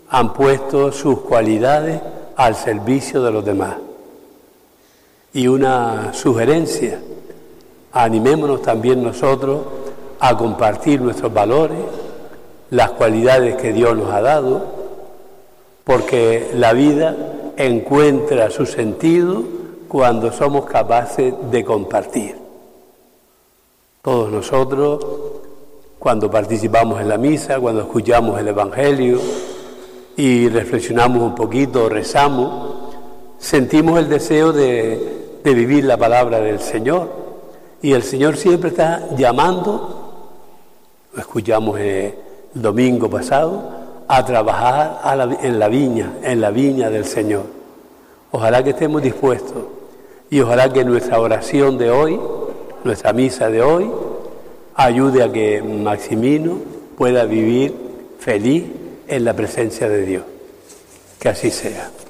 han puesto sus cualidades al servicio de los demás. Y una sugerencia, animémonos también nosotros a compartir nuestros valores, las cualidades que Dios nos ha dado, porque la vida encuentra su sentido cuando somos capaces de compartir. Todos nosotros, cuando participamos en la misa, cuando escuchamos el Evangelio y reflexionamos un poquito, rezamos, sentimos el deseo de vivir la palabra del Señor. Y el Señor siempre está llamando, lo escuchamos el domingo pasado, a trabajar en la viña del Señor. Ojalá que estemos dispuestos y ojalá que nuestra oración de hoy, nuestra misa de hoy, ayude a que Maximino pueda vivir feliz en la presencia de Dios. Que así sea.